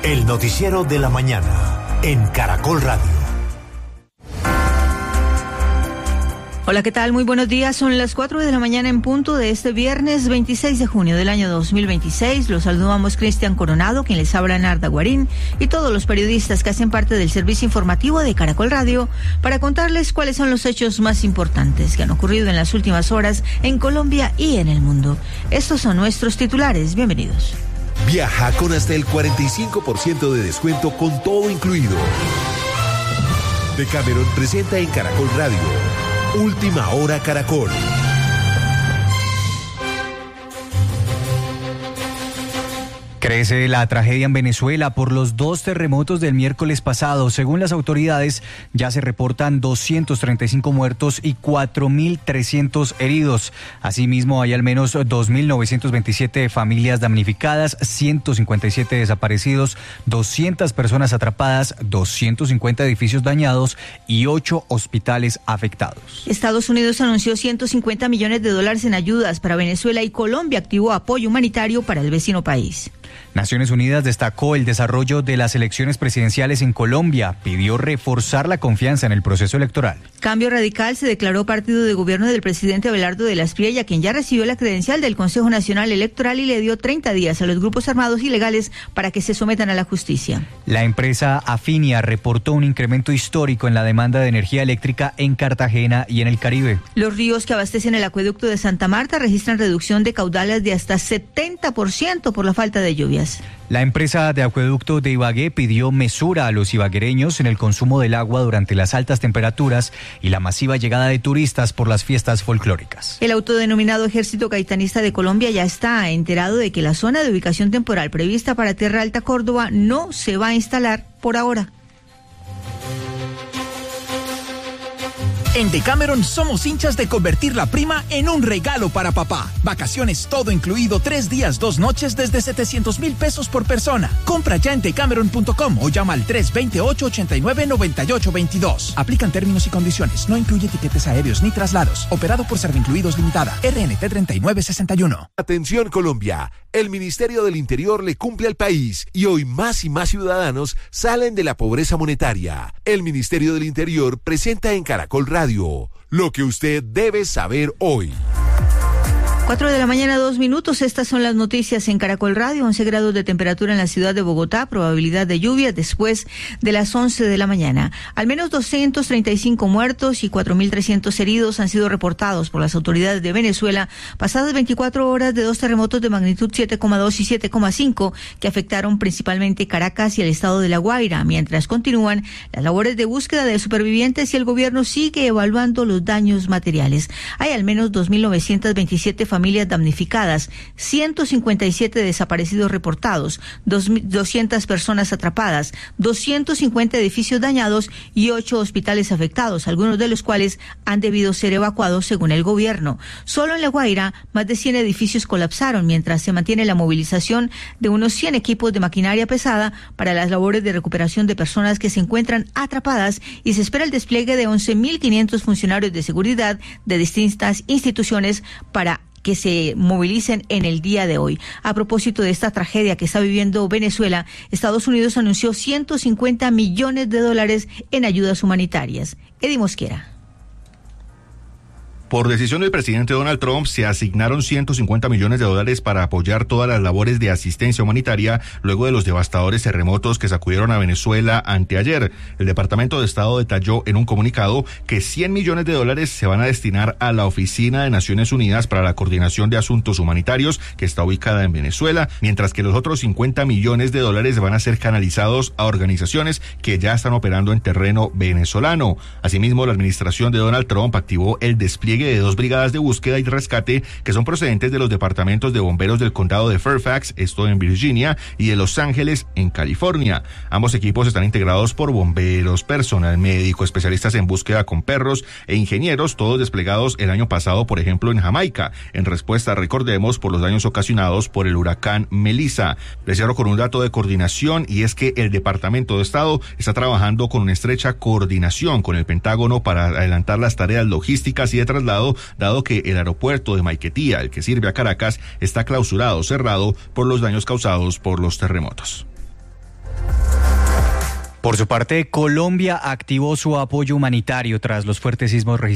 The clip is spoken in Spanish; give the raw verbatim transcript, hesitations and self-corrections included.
El noticiero de la mañana en Caracol Radio. Hola, ¿qué tal? Muy buenos días. Son las cuatro de la mañana en punto de este viernes veintiséis de junio del año dos mil veintiséis. Los saludamos Cristian Coronado, quien les habla Narda Guarín, y todos los periodistas que hacen parte del servicio informativo de Caracol Radio para contarles cuáles son los hechos más importantes que han ocurrido en las últimas horas en Colombia y en el mundo. Estos son nuestros titulares. Bienvenidos. Viaja con hasta el cuarenta y cinco por ciento de descuento con todo incluido. Decameron presenta en Caracol Radio Última Hora Caracol. Crece la tragedia en Venezuela por los dos terremotos del miércoles pasado. Según las autoridades, ya se reportan doscientos treinta y cinco muertos y cuatro mil trescientos heridos. Asimismo, hay al menos dos mil novecientas veintisiete familias damnificadas, ciento cincuenta y siete desaparecidos, doscientas personas atrapadas, doscientos cincuenta edificios dañados y ocho hospitales afectados. Estados Unidos anunció ciento cincuenta millones de dólares en ayudas para Venezuela y Colombia activó apoyo humanitario para el vecino país. Naciones Unidas destacó el desarrollo de las elecciones presidenciales en Colombia, pidió reforzar la confianza en el proceso electoral. Cambio Radical se declaró partido de gobierno del presidente Abelardo de la Espriella, quien ya recibió la credencial del Consejo Nacional Electoral y le dio treinta días a los grupos armados ilegales para que se sometan a la justicia. La empresa Afinia reportó un incremento histórico en la demanda de energía eléctrica en Cartagena y en el Caribe. Los ríos que abastecen el acueducto de Santa Marta registran reducción de caudales de hasta setenta por ciento por la falta de lluvias. La empresa de acueducto de Ibagué pidió mesura a los ibaguereños en el consumo del agua durante las altas temperaturas y la masiva llegada de turistas por las fiestas folclóricas. El autodenominado Ejército Gaitanista de Colombia ya está enterado de que la zona de ubicación temporal prevista para Tierra Alta Córdoba no se va a instalar por ahora. En Decameron somos hinchas de convertir la prima en un regalo para papá. Vacaciones todo incluido, tres días, dos noches desde setecientos mil pesos por persona. Compra ya en decameron punto com o llama al tres dos ocho, ocho nueve, nueve ocho dos dos. Aplican términos y condiciones. No incluye tiquetes aéreos ni traslados. Operado por Servincluidos Limitada. R N T treinta y nueve sesenta y uno. Atención Colombia. El Ministerio del Interior le cumple al país y hoy más y más ciudadanos salen de la pobreza monetaria. El Ministerio del Interior presenta en Caracol Radio lo que usted debe saber hoy. Cuatro de la mañana, dos minutos. Estas son las noticias en Caracol Radio. once grados de temperatura en la ciudad de Bogotá. Probabilidad de lluvia después de las once de la mañana. Al menos doscientos treinta y cinco muertos y cuatro mil trescientos heridos han sido reportados por las autoridades de Venezuela pasadas veinticuatro horas de dos terremotos de magnitud siete coma dos y siete coma cinco que afectaron principalmente Caracas y el estado de La Guaira, mientras continúan las labores de búsqueda de supervivientes y el gobierno sigue evaluando los daños materiales. Hay al menos dos mil novecientas veintisiete familias damnificadas, ciento cincuenta y siete desaparecidos reportados, doscientas personas atrapadas, doscientos cincuenta edificios dañados y ocho hospitales afectados, algunos de los cuales han debido ser evacuados según el gobierno. Solo en La Guaira, más de cien edificios colapsaron, mientras se mantiene la movilización de unos cien equipos de maquinaria pesada para las labores de recuperación de personas que se encuentran atrapadas y se espera el despliegue de once mil quinientos funcionarios de seguridad de distintas instituciones para que se movilicen en el día de hoy. A propósito de esta tragedia que está viviendo Venezuela, Estados Unidos anunció ciento cincuenta millones de dólares en ayudas humanitarias. Eddie Mosquera. Por decisión del presidente Donald Trump, se asignaron ciento cincuenta millones de dólares para apoyar todas las labores de asistencia humanitaria luego de los devastadores terremotos que sacudieron a Venezuela anteayer. El Departamento de Estado detalló en un comunicado que cien millones de dólares se van a destinar a la Oficina de Naciones Unidas para la Coordinación de Asuntos Humanitarios, que está ubicada en Venezuela, mientras que los otros cincuenta millones de dólares van a ser canalizados a organizaciones que ya están operando en terreno venezolano. Asimismo, la administración de Donald Trump activó el despliegue de dos brigadas de búsqueda y rescate que son procedentes de los departamentos de bomberos del condado de Fairfax, esto en Virginia, y de Los Ángeles, en California. Ambos equipos están integrados por bomberos, personal médico, especialistas en búsqueda con perros e ingenieros, todos desplegados el año pasado, por ejemplo, en Jamaica, en respuesta, recordemos, por los daños ocasionados por el huracán Melissa. Les cierro con un dato de coordinación, y es que el Departamento de Estado está trabajando con una estrecha coordinación con el Pentágono para adelantar las tareas logísticas y de traslado, dado que el aeropuerto de Maiquetía, el que sirve a Caracas, está clausurado, cerrado por los daños causados por los terremotos. Por su parte, Colombia activó su apoyo humanitario tras los fuertes sismos registrados